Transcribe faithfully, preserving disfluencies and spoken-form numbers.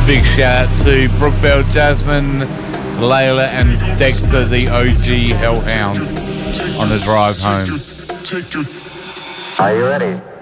Big shout out to Brookbell Jasmine, Layla and Dexter, the O G Hellhound, on the drive home. Are you ready?